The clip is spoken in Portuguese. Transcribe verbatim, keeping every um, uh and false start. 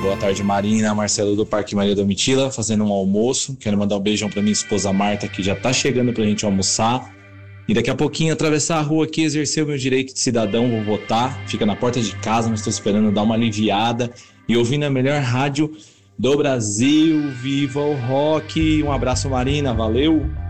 Boa tarde, Marina. Marcelo do Parque Maria Domitila, fazendo um almoço. Quero mandar um beijão pra minha esposa Marta, que já tá chegando pra gente almoçar. E daqui a pouquinho atravessar a rua aqui, exercer o meu direito de cidadão, vou votar. Fica na porta de casa, mas estou esperando dar uma aliviada. E ouvindo a melhor rádio do Brasil. Viva o rock! Um abraço, Marina. Valeu!